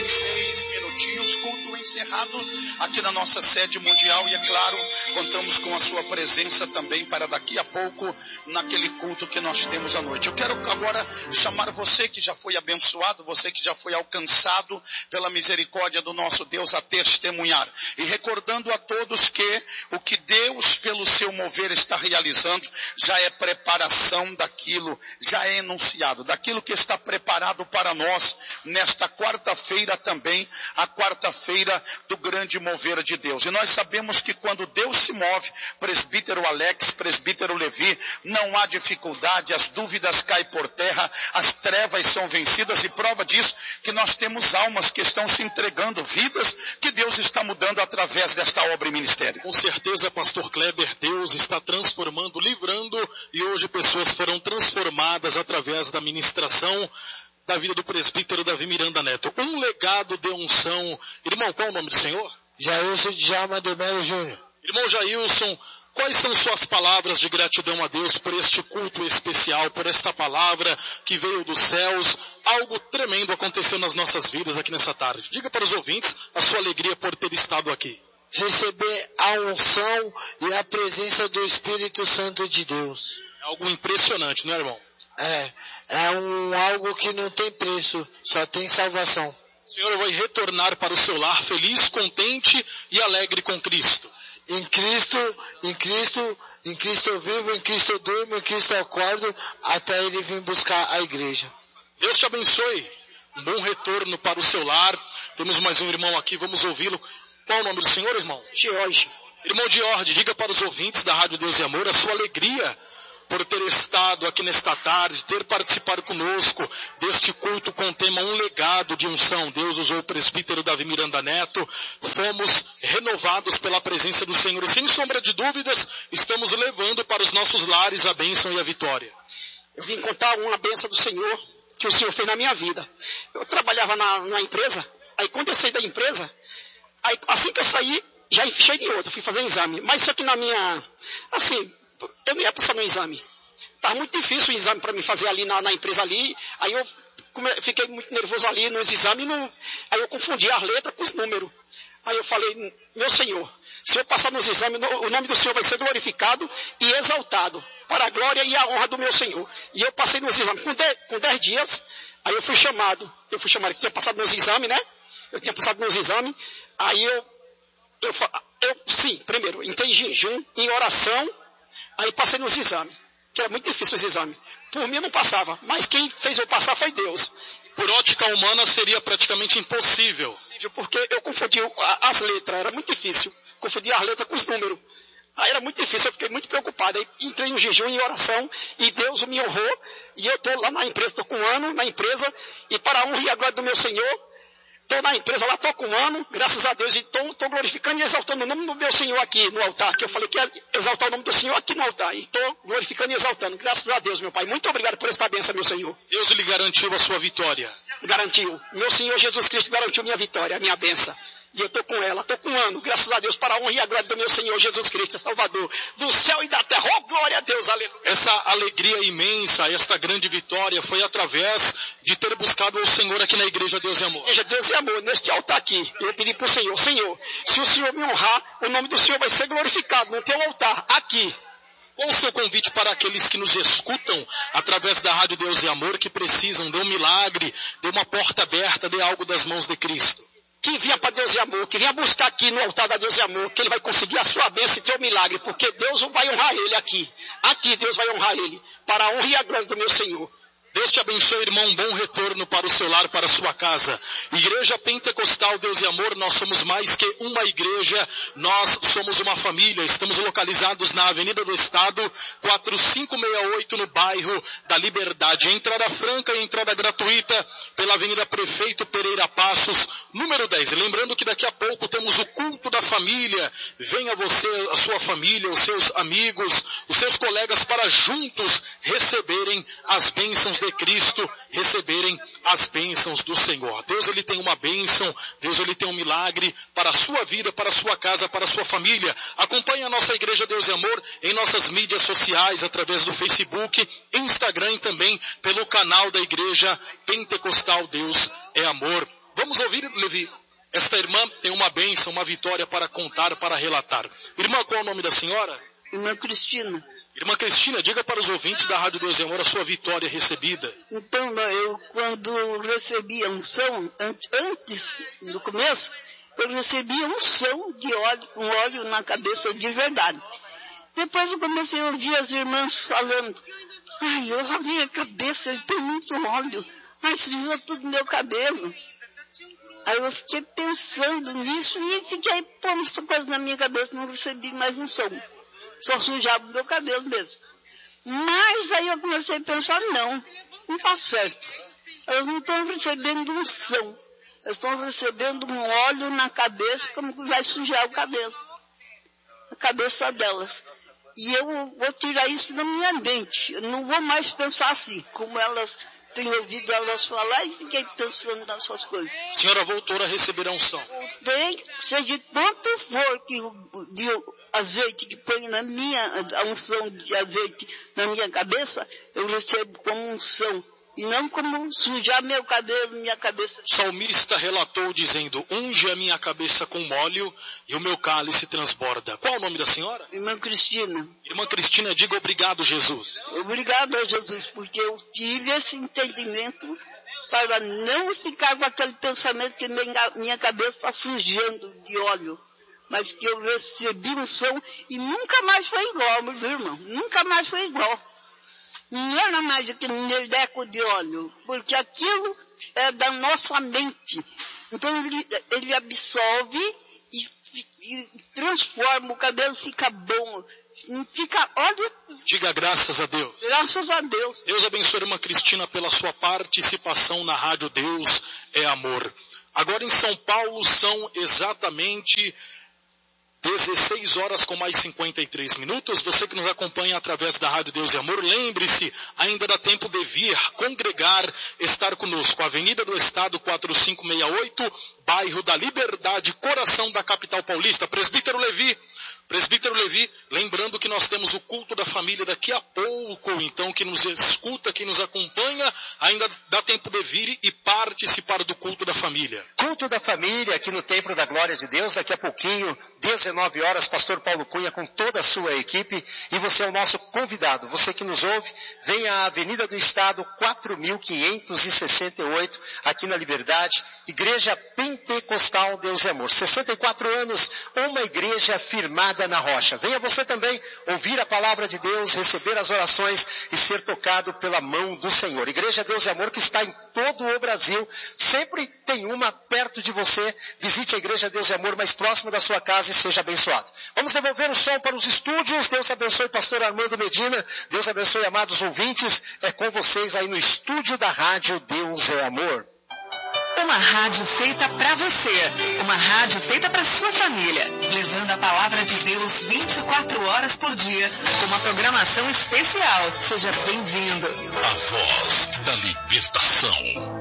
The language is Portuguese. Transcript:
6 minutinhos, culto encerrado aqui na nossa sede mundial. E é claro, contamos com a sua presença também para daqui a pouco, naquele culto que nós temos à noite. Eu quero agora chamar você que já foi abençoado, você que já foi alcançado pela misericórdia do nosso Deus, a testemunhar. E recordando a todos que o que Deus, pelo seu mover, está realizando, já é preparação daquilo, já é enunciado, daquilo que está preparado para nós nesta quarta-feira também, a quarta-feira do grande mover de Deus. E nós sabemos que quando Deus se move, presbítero Alex, presbítero Levi, não há dificuldade, as dúvidas caem por terra, as trevas são vencidas, e prova disso que nós temos almas que estão se entregando, vidas que Deus está mudando através desta obra e ministério. Com certeza, pastor Kleber, Deus está transformando, livrando, e hoje pessoas foram transformadas através da ministração da vida do presbítero Davi Miranda Neto. Um legado de unção. Irmão, qual é o nome do senhor? Jailson Djalma de Melo Júnior. Irmão Jailson, quais são suas palavras de gratidão a Deus por este culto especial, por esta palavra que veio dos céus? Algo tremendo aconteceu nas nossas vidas aqui nessa tarde. Diga para os ouvintes a sua alegria por ter estado aqui. Receber a unção e a presença do Espírito Santo de Deus. É algo impressionante, não é, irmão? Algo que não tem preço, só tem salvação. O Senhor vai retornar para o seu lar feliz, contente e alegre com Cristo. Em Cristo eu vivo, em Cristo eu durmo, em Cristo eu acordo, até Ele vir buscar a igreja. Deus te abençoe. Um bom retorno para o seu lar. Temos mais um irmão aqui, vamos ouvi-lo. Qual é o nome do senhor, irmão? George. Irmão George, diga para os ouvintes da Rádio Deus e Amor a sua alegria por ter estado aqui nesta tarde, ter participado conosco deste culto com o tema Um Legado de Unção. Deus usou o presbítero Davi Miranda Neto, fomos renovados pela presença do Senhor e sem sombra de dúvidas, estamos levando para os nossos lares a bênção e a vitória. Eu vim contar uma bênção do Senhor, que o Senhor fez na minha vida. Eu trabalhava na empresa, aí quando eu saí da empresa, aí assim que eu saí, já enfiei de outra, fui fazer um exame. Mas só que eu não ia passar no exame. Estava muito difícil o exame para mim fazer ali na empresa ali. Aí eu fiquei muito nervoso ali nos exames. Aí eu confundi as letras com os números. Aí eu falei, meu Senhor, se eu passar nos exames, o nome do Senhor vai ser glorificado e exaltado para a glória e a honra do meu Senhor. E eu passei nos exames com 10 dias. Aí eu fui chamado, que tinha passado nos exames, né? Eu tinha passado nos exames. Aí primeiro, entrei em jejum, em oração. Aí passei nos exames, que era muito difícil os exames. Por mim eu não passava, mas quem fez eu passar foi Deus. Por ótica humana seria praticamente impossível. Porque eu confundi as letras, era muito difícil. Confundi as letras com os números. Aí era muito difícil, eu fiquei muito preocupado. Aí entrei no jejum e oração e Deus me honrou. E eu estou lá na empresa, estou com um ano na empresa. E para a honra e a glória do meu Senhor, estou na empresa lá, estou com um ano, graças a Deus, e estou glorificando e exaltando o nome do meu Senhor aqui no altar, que eu falei que ia exaltar o nome do Senhor aqui no altar, e estou glorificando e exaltando, graças a Deus, meu Pai. Muito obrigado por esta bênção, meu Senhor. Deus lhe garantiu a sua vitória. Garantiu. Meu Senhor Jesus Cristo garantiu minha vitória, a minha bênção. E eu estou com ela, estou com um ano, graças a Deus, para a honra e a glória do meu Senhor Jesus Cristo, Salvador, do céu e da terra. Oh, glória a Deus, aleluia. Essa alegria imensa, esta grande vitória foi através de ter buscado o Senhor aqui na Igreja Deus e Amor. Igreja Deus e Amor, neste altar aqui, eu pedi para o Senhor, Senhor, se o Senhor me honrar, o nome do Senhor vai ser glorificado no teu altar, aqui. Qual o seu convite para aqueles que nos escutam através da Rádio Deus e Amor, que precisam de um milagre, de uma porta aberta, de algo das mãos de Cristo? Que vinha para Deus e Amor, que vinha buscar aqui no altar da Deus e Amor, que ele vai conseguir a sua bênção e teu milagre, porque Deus vai honrar ele aqui. Aqui Deus vai honrar ele, para a honra e a glória do meu Senhor. Deus te abençoe, irmão, bom retorno para o seu lar, para a sua casa. Igreja Pentecostal Deus e Amor, nós somos mais que uma igreja, nós somos uma família. Estamos localizados na Avenida do Estado, 4568, no bairro da Liberdade. Entrada franca e entrada gratuita pela Avenida Prefeito Pereira Passos, número 10. Lembrando que daqui a pouco temos o culto da família. Venha você, a sua família, os seus amigos, os seus colegas, para juntos receberem as bênçãos de Cristo, receberem as bênçãos do Senhor. Deus, ele tem uma bênção, Deus, ele tem um milagre para a sua vida, para a sua casa, para a sua família. Acompanhe a nossa Igreja Deus e Amor em nossas mídias sociais, através do Facebook, Instagram e também pelo canal da Igreja Pentecostal Deus é Amor. Vamos Vamos ouvir, Levi. Esta irmã tem uma bênção, uma vitória para contar, para relatar. Irmã, qual é o nome da senhora? Irmã Cristina. Irmã Cristina, diga para os ouvintes da Rádio Deus e Amor a sua vitória recebida. Então, eu quando recebi a unção, antes, no começo, eu recebi a unção de óleo, um óleo na cabeça de verdade. Depois eu comecei a ouvir as irmãs falando, ai, eu lavei a cabeça, eu tenho muito óleo, ai, sujou tudo meu cabelo. Aí eu fiquei pensando nisso e fiquei pondo essa coisa na minha cabeça, não recebi mais unção. Só sujava o meu cabelo mesmo. Mas aí eu comecei a pensar, não está certo. Elas não estão recebendo unção. Elas estão recebendo um óleo na cabeça, como que vai sujar o cabelo. A cabeça delas. E eu vou tirar isso da minha mente. Eu não vou mais pensar assim, como elas têm ouvido elas falar e fiquei pensando nessas coisas. A senhora voltou a receber a unção. Voltei, seja quanto for que de azeite que põe na a unção de azeite na minha cabeça, eu recebo como unção. E não como sujar meu cabelo, minha cabeça. O salmista relatou dizendo, unge a minha cabeça com óleo e o meu cálice transborda. Qual o nome da senhora? Irmã Cristina. Irmã Cristina, diga obrigado, Jesus. Obrigado a Jesus, porque eu tive esse entendimento para não ficar com aquele pensamento que minha cabeça está sujando de óleo. Mas que eu recebi unção e nunca mais foi igual, meu irmão. Nunca mais foi igual. Não era mais aquele meleco de óleo, porque aquilo é da nossa mente. Então ele absorve e transforma, o cabelo fica bom. Fica óleo. Diga graças a Deus. Graças a Deus. Deus abençoe a irmã Cristina pela sua participação na Rádio Deus é Amor. Agora em São Paulo são exatamente 16 horas com mais 53 minutos. Você que nos acompanha através da Rádio Deus e Amor, lembre-se, ainda dá tempo de vir, congregar, estar conosco. Avenida do Estado 4568, bairro da Liberdade, coração da capital paulista. Presbítero Levi, lembrando que nós temos o culto da família daqui a pouco, então que nos escuta, que nos acompanha, ainda dá tempo de vir e participar do culto da família. Culto da família aqui no Templo da Glória de Deus, daqui a pouquinho, 19 horas, pastor Paulo Cunha com toda a sua equipe, e você é o nosso convidado. Você que nos ouve, venha à Avenida do Estado 4568, aqui na Liberdade, Igreja Pentecostal Deus e Amor. 64 anos, uma igreja firmada na rocha. Venha você também ouvir a palavra de Deus, receber as orações e ser tocado pela mão do Senhor. Igreja Deus e Amor que está em todo o Brasil, sempre tem uma perto de você. Visite a Igreja Deus e Amor mais próxima da sua casa e seja abençoado. Vamos devolver o som para os estúdios. Deus abençoe pastor Armando Medina. Deus abençoe amados ouvintes. É com vocês aí no estúdio da Rádio Deus é Amor. Uma rádio feita para você, uma rádio feita para sua família, levando a palavra de Deus 24 horas por dia, com uma programação especial. Seja bem-vindo. A voz da libertação.